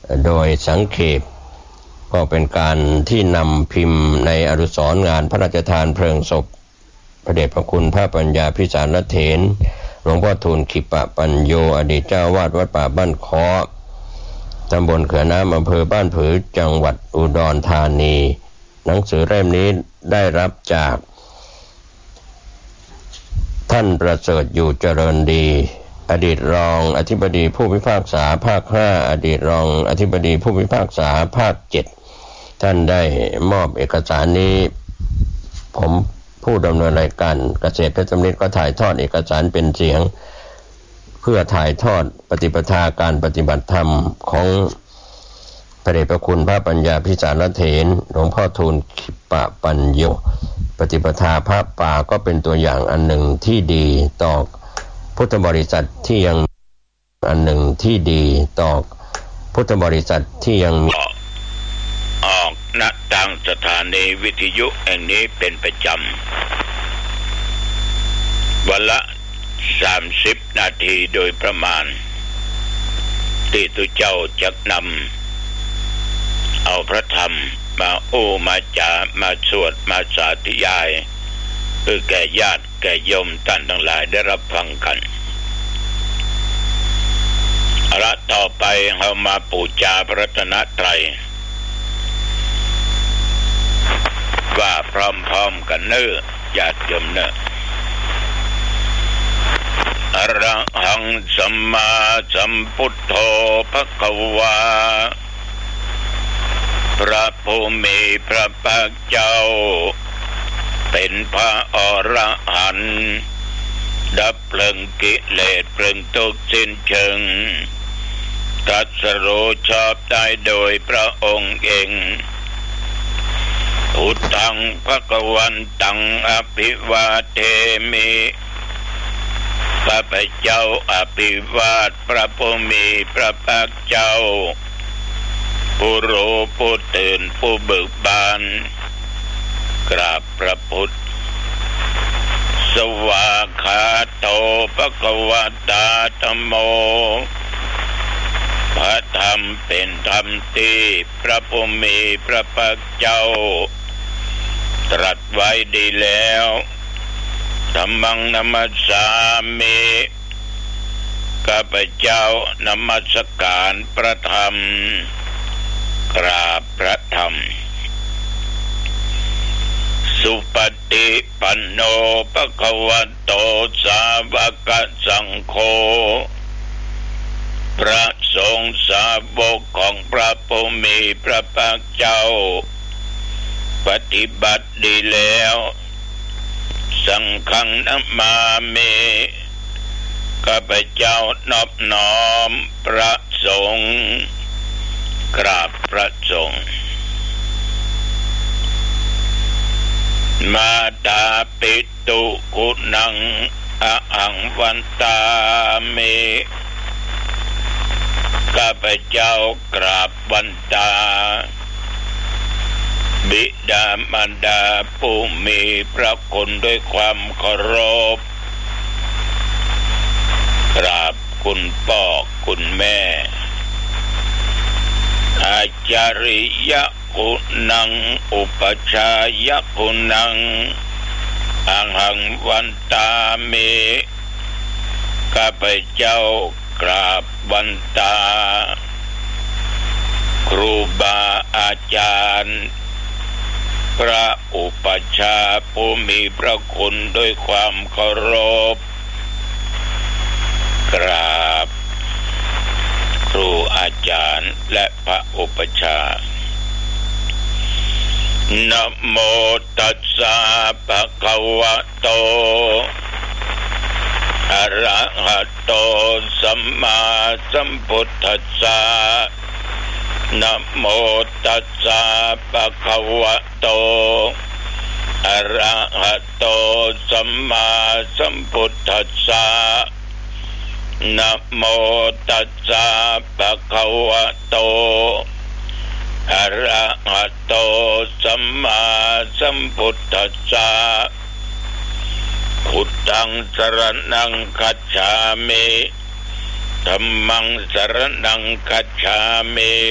โดยสังเขปก็เป็นการที่นำพิมพ์ในอนุสรณ์งานพระราชทานเพลิงศพพระเดชพระคุณพระปัญญาภิสารเถรหลวงพ่อทูลขิปปัญโยอดีตเจ้าวาดวัดป่าบ้านค้อตำบลเขื่อนน้ำอำเภอบ้านผือจังหวัดอุดรธานีหนังสือเล่มนี้ได้รับจากท่านประเสริฐอยู่เจริญดีอดีตรองอธิบดีผู้พิพากษาภาค5อดีตรองอธิบดีผู้พิพากษาภาค7ท่านได้มอบเอกสารนี้ผมผู้ดำเนินรายการเกษตรเพชรสำลิดก็ถ่ายทอดเอกสารเป็นเสียงเพื่อถ่ายทอดปฏิปทาการปฏิบัติธรรมของพระเดชพระคุณพระปัญญาภิสารเถรหลวงพ่อทูลขิปปัญโยปฏิปทาพระป่าก็เป็นตัวอย่างอันหนึ่งที่ดีต่อพุทธบริษัทที่ยังอันหนึ่งที่ดีต่อพุทธบริษัทที่ยังมีออกณทางสถานีวิทยุแห่งนี้เป็นประจำวันละ30 นาทีโดยประมาณที่ตุเจ้าจะนำเอาพระธรรมมามาจามาสวดมาสาธยายเพื่อแก่ญาติแก่โยมท่านทั้งหลายได้รับฟังกันต่อไปเรามาปูชาพระรัตนตรัยว่าพร้อมๆกันเนอะญาติโยมเนอะอะระหังสัมมาสัมพุทโธภควาพระผู้มีพระภาคเจ้าเป็นพระอรหันต์ดับเพลิงกิเลสเพลิงทุกข์สิ้นเชิงตรัสรู้ชอบได้โดยพระองค์เองพุทธังภควันตังอภิวาเทมิข้าพเจ้าอภิวาทพระผู้มีพระภาคเจ้าผู้รู้ผู้ตื่นผู้เบิกบานกราบพระพุทธสวากขาโตภควตาธัมโมพระธรรมเป็นธรรมที่พระผู้มีพระภาคเจ้าตรัสไว้ดีแล้วธัมมังนัมมัสสามิข้าพเจ้านมัสการพระธรรมกราบพระธรรมสุปฏิปันโนภควโตสาวกสังโฆพระสงฆ์สาวกของพระผู้มีพระภาคเจ้าปฏิบัติดีแล้วสังฆังนัมมามิข้าพเจ้านอบน้อมพระสงฆ์กราบพระสงฆ์มาตาปิตุกุณังอหังวันตามิข้าพเจ้ากราบวันตาบิดามารดาผู้มีพระคุณด้วยความเคารพกราบคุณพ่อคุณแม่อาจาริยคุณังอุปชายคุณังอหังวันตามิข้าพเจ้ากราบวันตาครูบาอาจารย์พระอุปชาผู้มีพระคุณด้วยความเคารพกราบครูอาจารย์และพระอุปชานะโมตัสสะภะคะวะโตอะระหะโตสัมมาสัมพุทธัสสะนะโมตัสสะภะคะวะโตอะระหะโตสัมมาสัมพุทธัสสะนะโมตัสสะภะคะวะโตอะระหะโตสัมมาสัมพุทธัสสะพุทธังสรณังคัจฉามิธัมมังสรณังคัจฉามิ